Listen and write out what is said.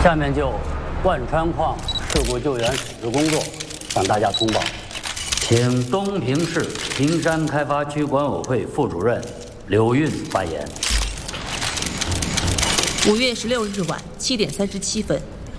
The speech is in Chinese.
下面就万川矿事故救援处置工作向大家通报，请东平市平山开发区管委会副主任刘运发言。 5月16日晚7点37分，